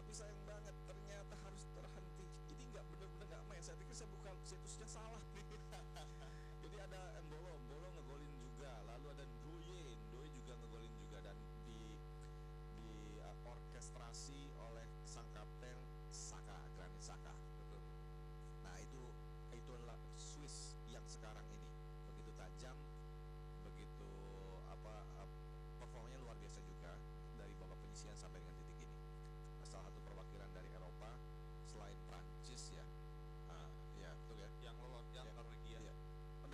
tapi sayang banget ternyata harus terhenti. Jadi nggak bener-bener nggak main. Saya pikir saya buka situsnya salah nih. Jadi ada Embolo ngegolin juga, lalu ada Ndoye juga ngegolin juga, dan di orkestrasi oleh sang kapten Saka, Granit Saka. Betul. Nah itu adalah Swiss yang sekarang ini begitu tajam, begitu apa performanya luar biasa juga dari babak penyisihan sampai dengan